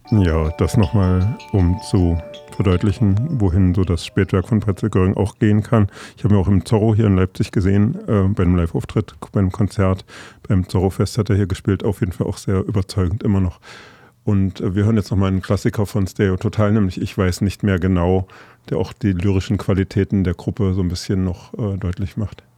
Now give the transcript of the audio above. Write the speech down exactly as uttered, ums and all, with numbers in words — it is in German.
Ja, das nochmal, um zu verdeutlichen, wohin so das Spätwerk von Pretzel Göring auch gehen kann. Ich habe ihn auch im Zorro hier in Leipzig gesehen, äh, bei einem Live-Auftritt, beim Konzert. Beim Zorro-Fest hat er hier gespielt, auf jeden Fall auch sehr überzeugend immer noch. Und äh, wir hören jetzt nochmal einen Klassiker von Stereo Total, nämlich Ich weiß nicht mehr genau, der auch die lyrischen Qualitäten der Gruppe so ein bisschen noch äh, deutlich macht.